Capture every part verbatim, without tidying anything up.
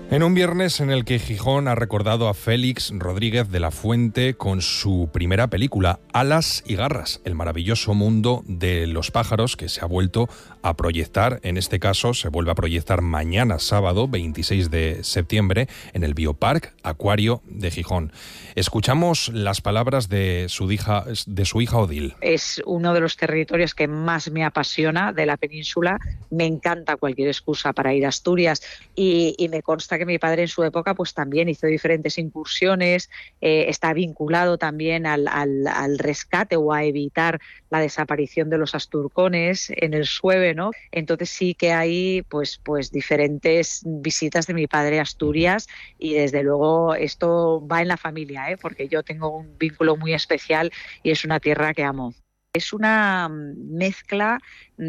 En un viernes en el que Gijón ha recordado a Félix Rodríguez de la Fuente con su primera película, Alas y Garras, el maravilloso mundo de los pájaros, que se ha vuelto a proyectar, en este caso se vuelve a proyectar mañana sábado veintiséis de septiembre en el Biopark Acuario de Gijón. Escuchamos las palabras de su hija, de su hija Odil. Es uno de los territorios que más me apasiona de la península. Me encanta cualquier excusa para ir a Asturias y, y me consta que mi padre en su época pues también hizo diferentes incursiones, eh, está vinculado también al, al, al rescate o a evitar la desaparición de los asturcones en el Sueve, ¿no? Entonces sí que hay pues, pues diferentes visitas de mi padre a Asturias y desde luego esto va en la familia, ¿eh? Porque yo tengo un vínculo muy especial y es una tierra que amo. Es una mezcla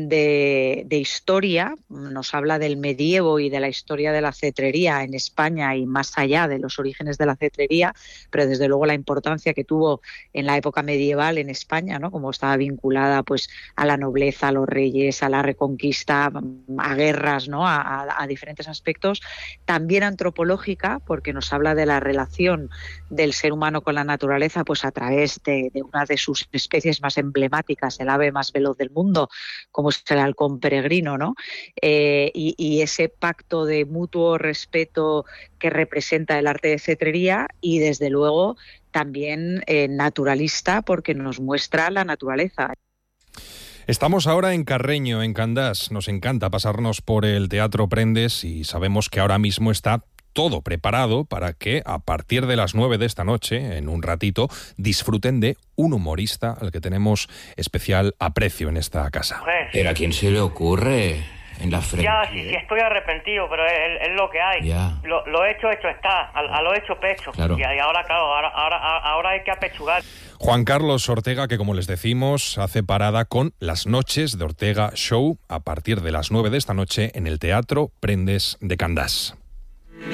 de, de historia, nos habla del medievo y de la historia de la cetrería en España y más allá de los orígenes de la cetrería, pero desde luego la importancia que tuvo en la época medieval en España, ¿no? Como estaba vinculada pues a la nobleza, a los reyes, a la reconquista, a guerras, ¿no? a, a, a diferentes aspectos. También antropológica, porque nos habla de la relación del ser humano con la naturaleza pues a través de, de una de sus especies más emblemáticas, el ave más veloz del mundo, como es el halcón peregrino, ¿no? Eh, y, y ese pacto de mutuo respeto que representa el arte de cetrería y, desde luego, también eh, naturalista, porque nos muestra la naturaleza. Estamos ahora en Carreño, en Candás. Nos encanta pasarnos por el Teatro Prendes y sabemos que ahora mismo está todo preparado para que a partir de las nueve de esta noche, en un ratito, disfruten de un humorista al que tenemos especial aprecio en esta casa. ¿Pero a quién se le ocurre? En la frente. Ya, sí, sí, estoy arrepentido, pero es, es lo que hay. Ya. Lo, lo hecho, hecho está. A, a lo hecho, pecho. Claro. Y, y ahora, claro, ahora, ahora, ahora hay que apechugar. Juan Carlos Ortega, que como les decimos, hace parada con Las Noches de Ortega Show a partir de las nueve de esta noche en el Teatro Prendes de Candás.